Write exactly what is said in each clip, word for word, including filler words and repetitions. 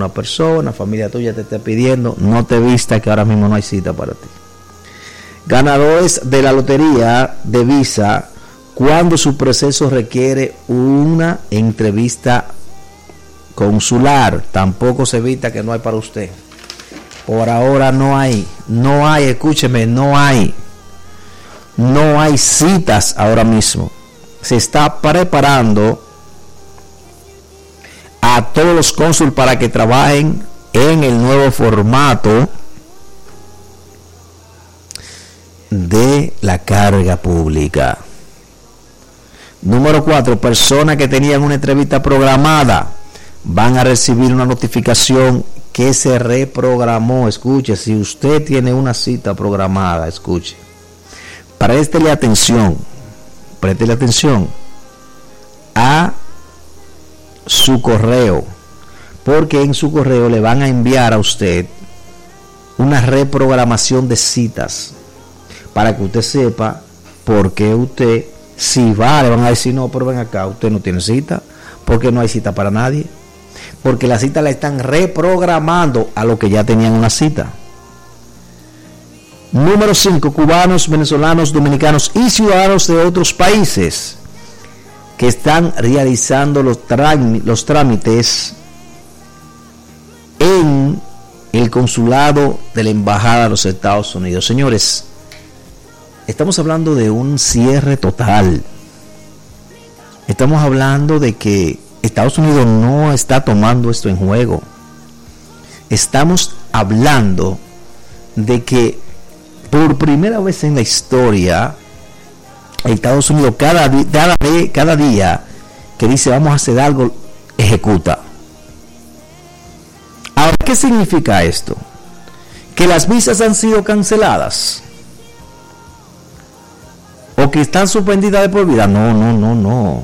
una persona, familia tuya te esté pidiendo, no te vista que ahora mismo no hay cita para ti. Ganadores de la lotería de Visa, cuando su proceso requiere una entrevista consular, tampoco se evita que no hay para usted. Por ahora no hay, no hay, escúcheme, no hay, no hay citas ahora mismo. Se está preparando a todos los cónsules para que trabajen en el nuevo formato de la carga pública. Número cuatro, personas que tenían una entrevista programada van a recibir una notificación que se reprogramó. Escuche, si usted tiene una cita programada, escuche, préstele atención, préstele atención a su correo, porque en su correo le van a enviar a usted una reprogramación de citas para que usted sepa por qué usted, si va, le van a decir, no, pero ven acá, usted no tiene cita, porque no hay cita para nadie, porque la cita la están reprogramando a lo que ya tenían una cita. Número cinco, cubanos, venezolanos, dominicanos y ciudadanos de otros países que están realizando los, los trámites en el consulado de la Embajada de los Estados Unidos. Señores, estamos hablando de un cierre total. Estamos hablando de que Estados Unidos no está tomando esto en juego. Estamos hablando de que por primera vez en la historia, Estados Unidos cada, cada, cada día que dice vamos a hacer algo, ejecuta. Ahora, ¿qué significa esto? ¿Que las visas han sido canceladas? ¿O que están suspendidas de por vida? No, no, no, no.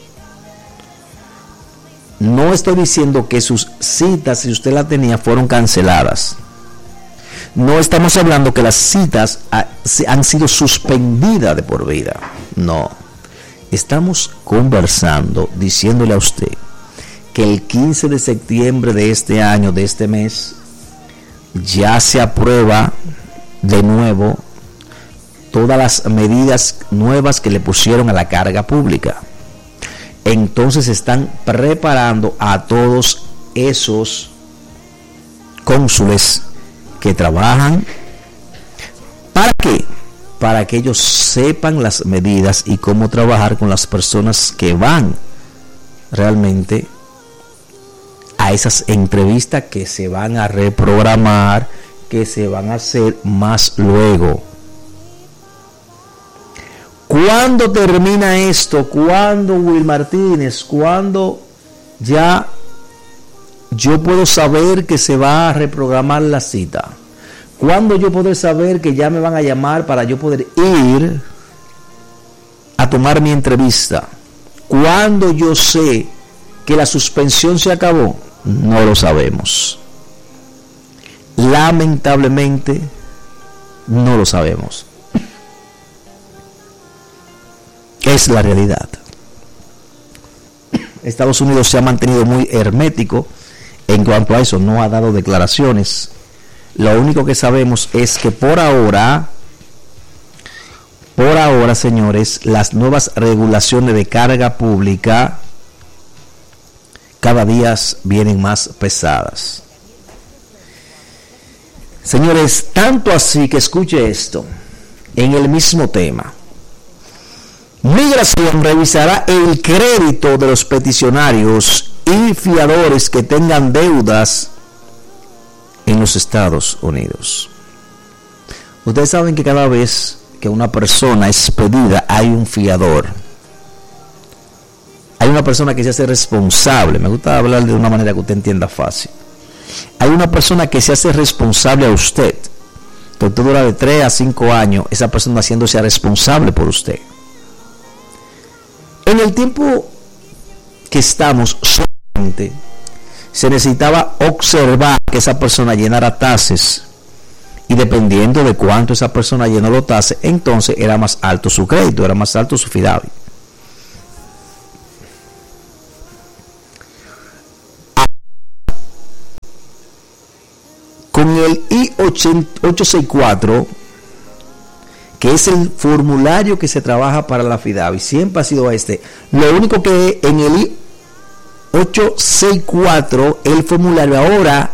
No estoy diciendo que sus citas, si usted las tenía, fueron canceladas. No estamos hablando que las citas han sido suspendidas de por vida. No. Estamos conversando, diciéndole a usted que el quince de septiembre de este año, de este mes, ya se aprueba de nuevo todas las medidas nuevas que le pusieron a la carga pública. Entonces están preparando a todos esos cónsules que trabajan. ¿Para qué? Para que ellos sepan las medidas y cómo trabajar con las personas que van realmente a esas entrevistas que se van a reprogramar, que se van a hacer más luego. ¿Cuándo termina esto? ¿Cuándo, Will Martínez? ¿Cuándo ya yo puedo saber que se va a reprogramar la cita? ¿Cuándo yo puedo saber que ya me van a llamar para yo poder ir a tomar mi entrevista? ¿Cuándo yo sé que la suspensión se acabó? No lo sabemos. Lamentablemente, no lo sabemos. Es la realidad. Estados Unidos se ha mantenido muy hermético en cuanto a eso, no ha dado declaraciones. Lo único que sabemos es que por ahora, por ahora, señores, las nuevas regulaciones de carga pública cada día vienen más pesadas. Señores, tanto así que escuche esto, en el mismo tema. Migración revisará el crédito de los peticionarios y fiadores que tengan deudas en los Estados Unidos. Ustedes saben que cada vez que una persona es pedida hay un fiador. Hay una persona que se hace responsable. Me gusta hablar de una manera que usted entienda fácil. Hay una persona que se hace responsable a usted. Por todo dura de tres a cinco años esa persona haciéndose responsable por usted. En el tiempo que estamos, solamente se necesitaba observar que esa persona llenara tases, y dependiendo de cuánto esa persona llenó los tases, entonces era más alto su crédito, era más alto su affidavit. con el I ochocientos sesenta y cuatro, que es el formulario que se trabaja para la FIDAVI, siempre ha sido este. Lo único que en el I ochocientos sesenta y cuatro, el formulario, ahora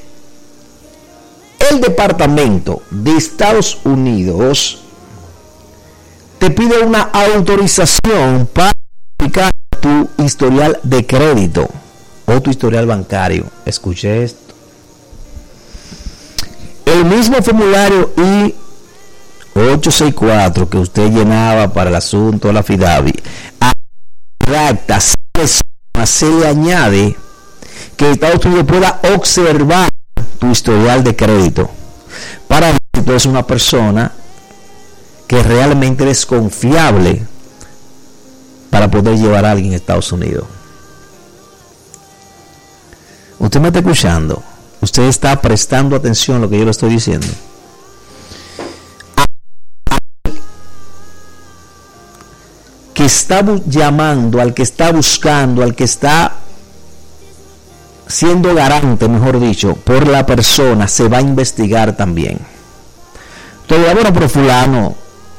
el Departamento de Estados Unidos te pide una autorización para verificar tu historial de crédito o tu historial bancario. Escuche esto. El mismo formulario I ochocientos sesenta y cuatro que usted llenaba para el asunto de la FIDAVI, a la acta se le añade que Estados Unidos pueda observar tu historial de crédito para ver si tú eres una persona que realmente eres confiable para poder llevar a alguien a Estados Unidos. Usted me está escuchando, usted está prestando atención a lo que yo le estoy diciendo. Que está llamando, al que está buscando, al que está siendo garante, mejor dicho, por la persona, se va a investigar también. Todavía, bueno, pero fulano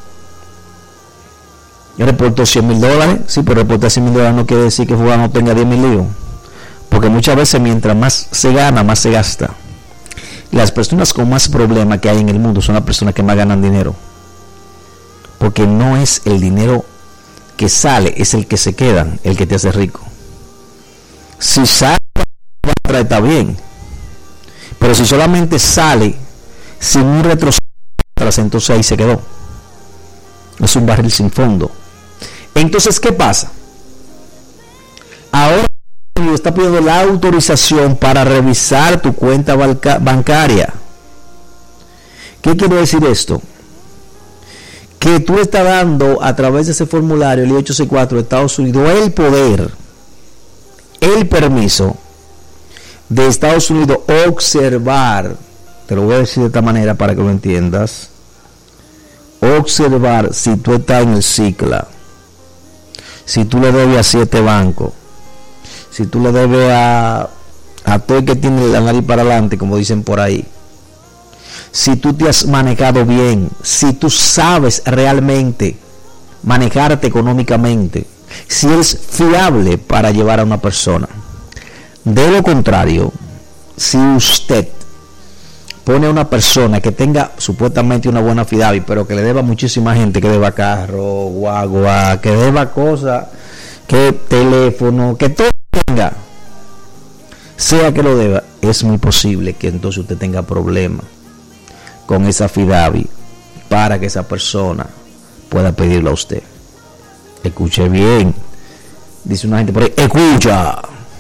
reportó cien mil dólares, sí, pero reportar cien mil dólares no quiere decir que fulano tenga diez mil líos, porque muchas veces mientras más se gana, más se gasta. Las personas con más problemas que hay en el mundo son las personas que más ganan dinero, porque no es el dinero que sale, es el que se queda, el que te hace rico. Si sale, está bien, pero si solamente sale sin un retroceso, entonces ahí se quedó. Es un barril sin fondo. Entonces, ¿qué pasa? Ahora está pidiendo la autorización para revisar tu cuenta bancaria. ¿Qué quiere decir esto? Que tú estás dando a través de ese formulario, el I ochocientos sesenta y cuatro de Estados Unidos, el poder, el permiso de Estados Unidos observar, te lo voy a decir de esta manera para que lo entiendas, observar si tú estás en el CICLA, si tú le debes a siete bancos, si tú le debes a, a todo el que tiene la nariz para adelante, como dicen por ahí, si tú te has manejado bien, si tú sabes realmente manejarte económicamente, si eres fiable para llevar a una persona. De lo contrario, si usted pone a una persona que tenga supuestamente una buena FIDAVI, pero que le deba a muchísima gente, que deba carro, guagua, que deba cosas, que teléfono, que todo tenga, sea que lo deba, es muy posible que entonces usted tenga problemas con esa FIDAVI para que esa persona pueda pedirlo a usted. Escuche bien, dice una gente por ahí, escucha,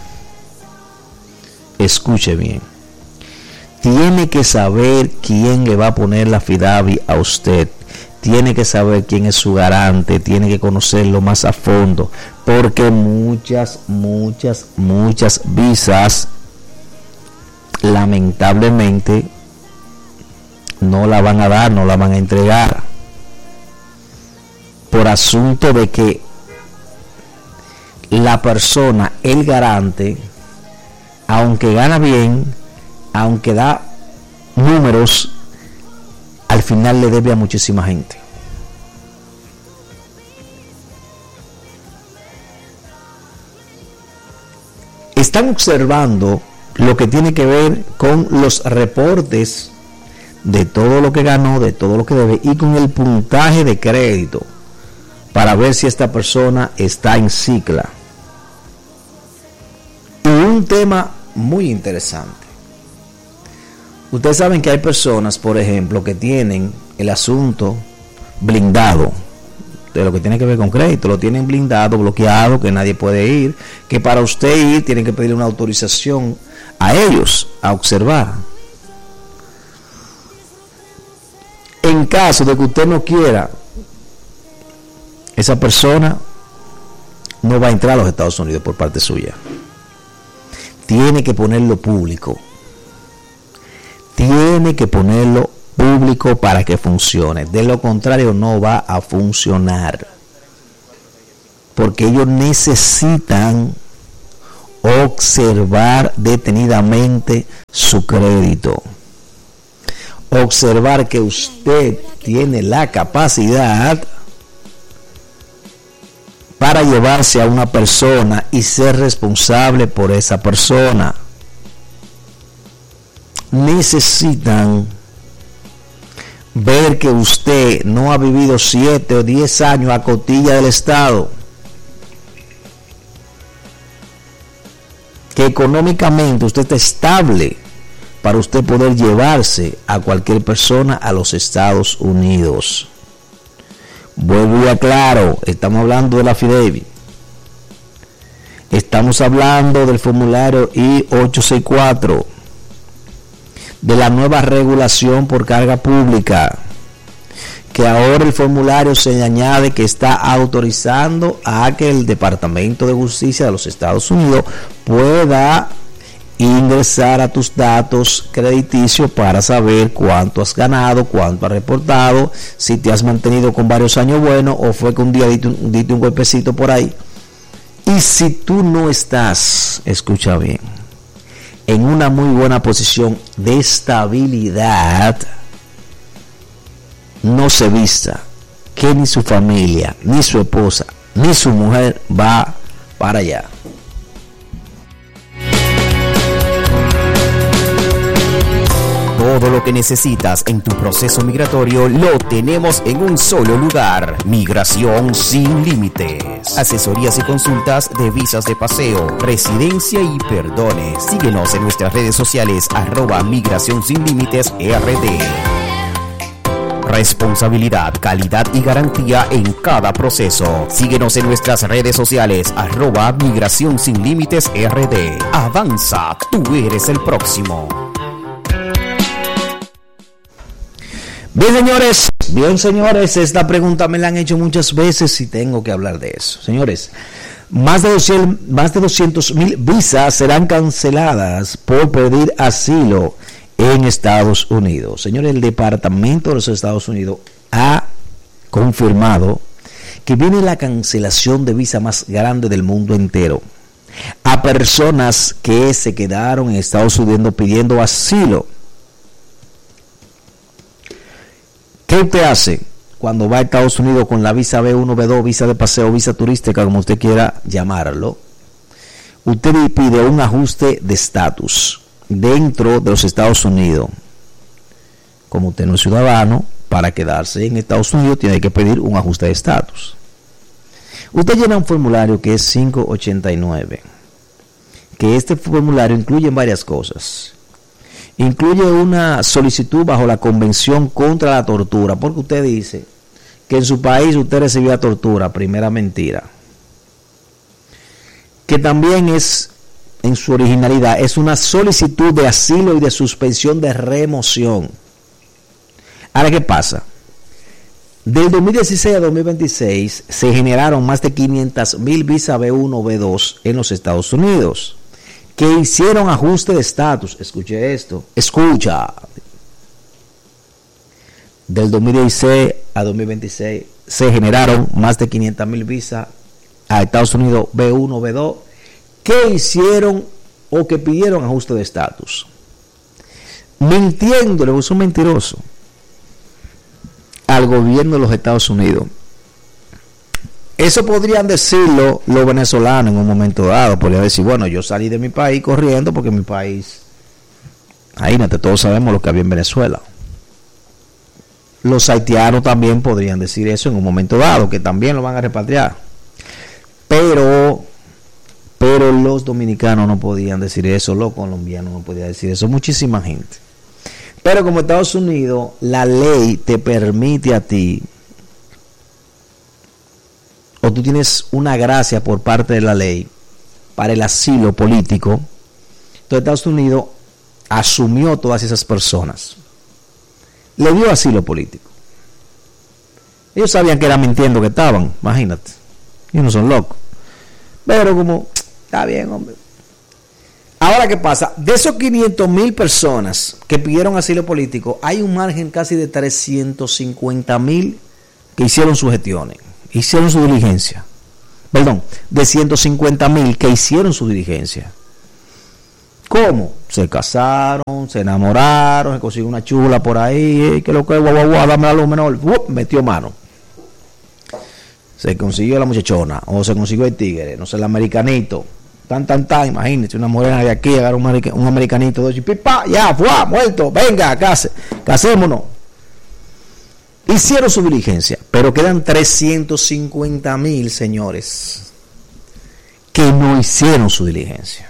escuche bien. Tiene que saber quién le va a poner la FIDAVI a usted. Tiene que saber quién es su garante. Tiene que conocerlo más a fondo. Porque muchas, muchas, muchas visas, lamentablemente, no la van a dar, no la van a entregar. Por asunto de que la persona, el garante, aunque gana bien, aunque da números, al final le debe a muchísima gente. Están observando lo que tiene que ver con los reportes de todo lo que ganó, de todo lo que debe, y con el puntaje de crédito, para ver si esta persona está en CICLA. Y un tema muy interesante. Ustedes saben que hay personas, por ejemplo, que tienen el asunto blindado, de lo que tiene que ver con crédito, lo tienen blindado, bloqueado, que nadie puede ir, que para usted ir tienen que pedir una autorización a ellos, a observar. En caso de que usted no quiera, esa persona no va a entrar a los Estados Unidos por parte suya. Tiene que ponerlo público. Tiene que ponerlo público para que funcione. De lo contrario, no va a funcionar. Porque ellos necesitan observar detenidamente su crédito. observar que usted tiene la capacidad para llevarse a una persona y ser responsable por esa persona. Necesitan ver que usted no ha vivido siete o diez años a costilla del Estado, que económicamente usted está estable para usted poder llevarse a cualquier persona a los Estados Unidos. Vuelvo y aclaro, estamos hablando de la affidavit, estamos hablando del formulario I ochocientos sesenta y cuatro, de la nueva regulación por carga pública, que ahora el formulario se añade que está autorizando a que el Departamento de Justicia de los Estados Unidos pueda ingresar a tus datos crediticios para saber cuánto has ganado, cuánto has reportado, si te has mantenido con varios años buenos o fue que un día diste un, diste un golpecito por ahí. Y si tú no estás, escucha bien, en una muy buena posición de estabilidad, no se vista que ni su familia, ni su esposa, ni su mujer va para allá. Todo lo que necesitas en tu proceso migratorio lo tenemos en un solo lugar. Migración Sin Límites. Asesorías y consultas de visas de paseo, residencia y perdones. Síguenos en nuestras redes sociales arroba Migración Sin Límites R D. Responsabilidad, calidad y garantía en cada proceso. Síguenos en nuestras redes sociales arroba Migración Sin Límites R D. Avanza, tú eres el próximo. Bien, señores, bien, señores, esta pregunta me la han hecho muchas veces y tengo que hablar de eso. Señores, más de doscientos, más de doscientos mil visas serán canceladas por pedir asilo en Estados Unidos. Señores, el Departamento de los Estados Unidos ha confirmado que viene la cancelación de visa más grande del mundo entero a personas que se quedaron en Estados Unidos pidiendo asilo. ¿Qué usted hace cuando va a Estados Unidos con la visa B uno, B dos, visa de paseo, visa turística, como usted quiera llamarlo? Usted pide un ajuste de estatus dentro de los Estados Unidos. Como usted no es ciudadano, para quedarse en Estados Unidos tiene que pedir un ajuste de estatus. Usted llena un formulario que es quinientos ochenta y nueve, que este formulario incluye varias cosas. Incluye una solicitud bajo la Convención contra la Tortura, porque usted dice que en su país usted recibía tortura, primera mentira. Que también es, en su originalidad, es una solicitud de asilo y de suspensión de remoción. Ahora, ¿qué pasa? Del dos mil dieciséis a dos mil veintiséis se generaron más de quinientas mil visas B uno, B dos en los Estados Unidos, que hicieron ajuste de estatus. Escuche esto, escucha. Del dos mil dieciséis a dos mil veintiséis se generaron más de quinientas mil visas a Estados Unidos B uno, B dos, que hicieron o que pidieron ajuste de estatus. Mintiéndole, es un mentiroso, al gobierno de los Estados Unidos. Eso podrían decirlo los venezolanos en un momento dado. Podrían decir, bueno, yo salí de mi país corriendo porque mi país, ahí no, todos sabemos lo que había en Venezuela. Los haitianos también podrían decir eso en un momento dado, que también lo van a repatriar. Pero, pero los dominicanos no podían decir eso, los colombianos no podían decir eso, muchísima gente. Pero como Estados Unidos, la ley te permite a ti, o tú tienes una gracia por parte de la ley para el asilo político, entonces Estados Unidos asumió todas esas personas, le dio asilo político. Ellos sabían que era mintiendo que estaban, imagínate, ellos no son locos, pero como, está bien, hombre. Ahora, ¿qué pasa? De esos quinientas mil personas que pidieron asilo político, hay un margen casi de trescientos cincuenta mil que hicieron sus gestiones, hicieron su diligencia. Perdón, de ciento cincuenta mil que hicieron su diligencia. ¿Cómo? Se casaron, se enamoraron, se consiguió una chula por ahí, que lo que guau, guau, guau, dame la luz menor, ¡uh! Metió mano. Se consiguió la muchachona, o se consiguió el tigre, no sé, el americanito. Tan, tan, tan, imagínate, una morena de aquí, agarra un, america, un americanito, dos y pipa, ya, fue, muerto, venga, case, casémonos. Hicieron su diligencia, pero quedan trescientos cincuenta mil señores que no hicieron su diligencia.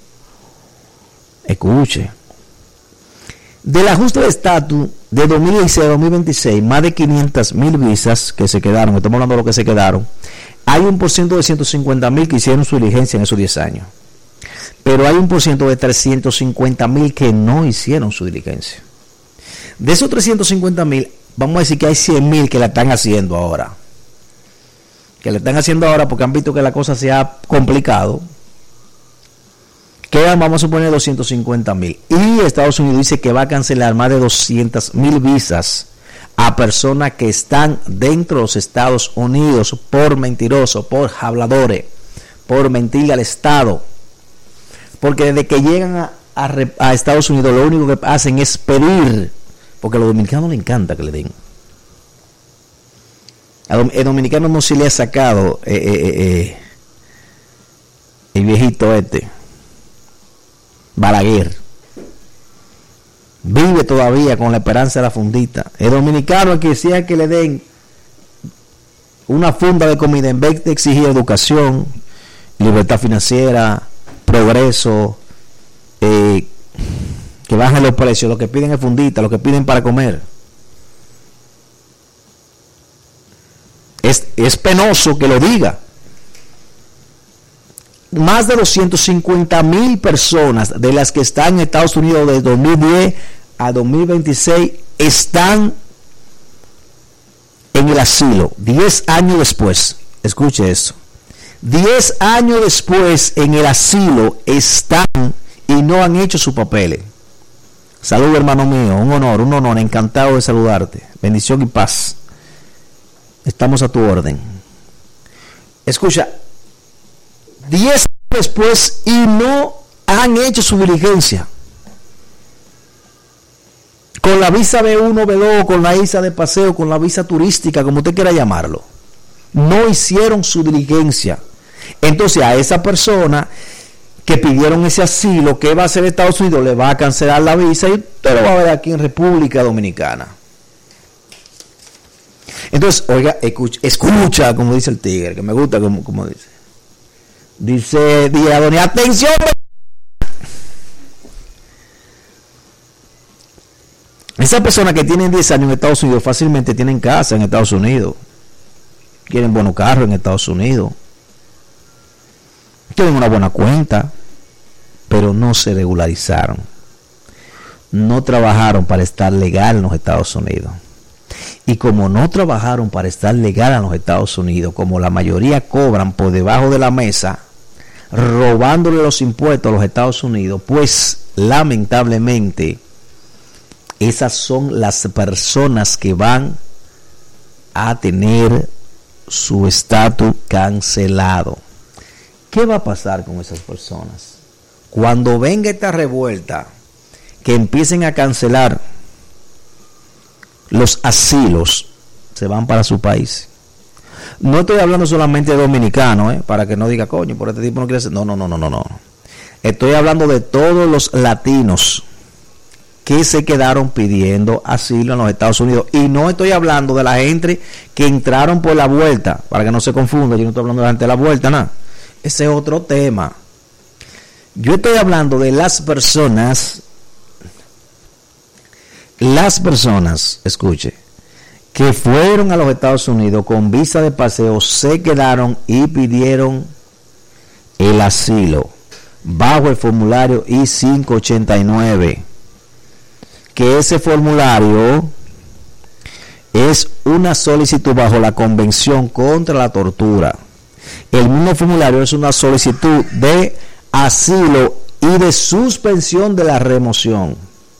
Escuche. Del ajuste de estatus de dos mil dieciséis a dos mil veintiséis, más de quinientas mil visas que se quedaron, estamos hablando de lo que se quedaron, hay un por ciento de ciento cincuenta mil que hicieron su diligencia en esos diez años. Pero hay un por ciento de trescientos cincuenta mil que no hicieron su diligencia. De esos trescientos cincuenta mil, vamos a decir que hay cien mil que la están haciendo ahora. Que la están haciendo ahora porque han visto que la cosa se ha complicado. Quedan, vamos a suponer, doscientos cincuenta mil. Y Estados Unidos dice que va a cancelar más de doscientas mil visas a personas que están dentro de los Estados Unidos por mentirosos, por habladores, por mentirle al Estado. Porque desde que llegan a, a, a Estados Unidos, lo único que hacen es pedir, porque a los dominicanos les encanta que le den. El dominicano no se le ha sacado eh, eh, eh, el viejito este, Balaguer. Vive todavía con la esperanza de la fundita. El dominicano que decía que le den una funda de comida en vez de exigir educación, libertad financiera, progreso, eh, que bajen los precios, lo que piden es fundita, lo que piden para comer. Es, es penoso que lo diga. Más de doscientos cincuenta mil personas de las que están en Estados Unidos de dos mil diez a dos mil veintiséis están en el asilo. diez años después, escuche esto, diez años después en el asilo están y no han hecho sus papeles. Salud, hermano mío, un honor, un honor, encantado de saludarte. Bendición y paz. Estamos a tu orden. Escucha, diez años después y no han hecho su diligencia. Con la visa B uno, B dos, con la visa de paseo, con la visa turística, como usted quiera llamarlo. No hicieron su diligencia. Entonces a esa persona que pidieron ese asilo, ¿qué va a hacer Estados Unidos? Le va a cancelar la visa y usted lo va a ver aquí en República Dominicana. Entonces, oiga, escucha, escucha como dice el tigre, que me gusta como, como dice. Dice, dice la doña, atención. Esas personas que tienen diez años en Estados Unidos fácilmente tienen casa en Estados Unidos. Tienen buenos carros en Estados Unidos. Tienen una buena cuenta, pero no se regularizaron. No trabajaron para estar legal en los Estados Unidos. Y como no trabajaron para estar legal en los Estados Unidos, como la mayoría cobran por debajo de la mesa, robándole los impuestos a los Estados Unidos, pues lamentablemente esas son las personas que van a tener su estatus cancelado. ¿Qué va a pasar con esas personas? Cuando venga esta revuelta, que empiecen a cancelar los asilos, se van para su país. No estoy hablando solamente de dominicanos, ¿eh? Para que no diga, coño, por este tipo no quiere ser. No, no, no, no, no, no. Estoy hablando de todos los latinos que se quedaron pidiendo asilo en los Estados Unidos. Y no estoy hablando de la gente que entraron por la vuelta, para que no se confunda. Yo no estoy hablando de la gente de la vuelta, nada. Ese es otro tema. Yo estoy hablando de las personas, las personas, escuche, que fueron a los Estados Unidos con visa de paseo, se quedaron y pidieron el asilo bajo el formulario I quinientos ochenta y nueve, que ese formulario es una solicitud bajo la Convención contra la Tortura. El mismo formulario es una solicitud de asilo y de suspensión de la remoción.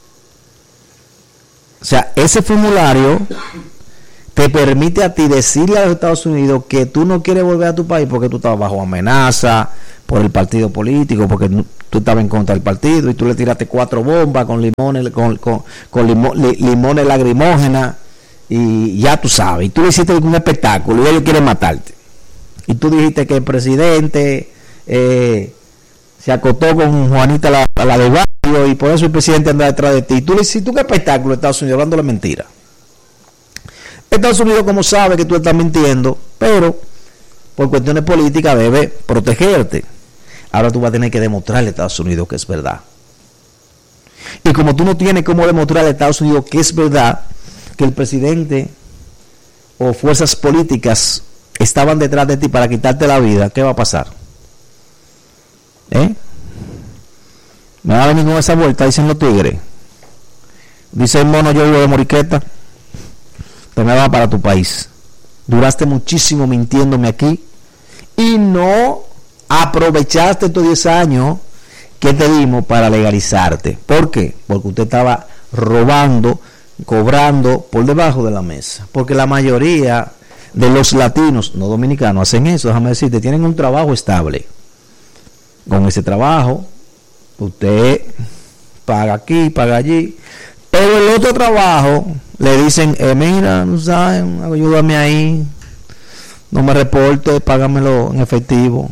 O sea, ese formulario te permite a ti decirle a los Estados Unidos que tú no quieres volver a tu país porque tú estás bajo amenaza, por el partido político, porque tú estabas en contra del partido y tú le tiraste cuatro bombas con limones, con, con, con limo, li, limones lagrimógenas, y ya tú sabes, y tú le hiciste un espectáculo y ellos quieren matarte. Y tú dijiste que el presidente eh, se acostó con Juanita la, la de barrio y por eso el presidente anda detrás de ti. Y tú le hiciste un espectáculo a Estados Unidos hablándole mentira. Estados Unidos, como sabe que tú estás mintiendo, pero por cuestiones políticas debe protegerte. Ahora tú vas a tener que demostrarle a Estados Unidos que es verdad. Y como tú no tienes cómo demostrarle a Estados Unidos que es verdad, que el presidente o fuerzas políticas estaban detrás de ti para quitarte la vida, ¿qué va a pasar? ¿Eh? ¿Me va a venir con esa vuelta? Dicen los tigres. Dice el mono, yo vivo de Moriqueta. Te me va para tu país. Duraste muchísimo mintiéndome aquí y no aprovechaste estos diez años que te dimos para legalizarte. ¿Por qué? Porque usted estaba robando, cobrando por debajo de la mesa. Porque la mayoría de los latinos, no dominicanos, hacen eso, déjame decirte, tienen un trabajo estable. Con ese trabajo, usted paga aquí, paga allí, pero el otro trabajo le dicen, eh, mira, no saben, ayúdame ahí, no me reporte, págamelo en efectivo.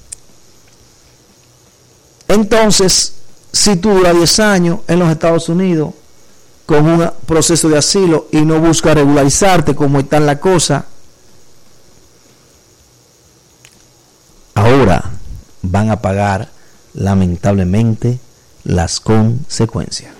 Entonces, si tú duras diez años en los Estados Unidos con un proceso de asilo y no buscas regularizarte como están las cosas, ahora van a pagar lamentablemente las consecuencias.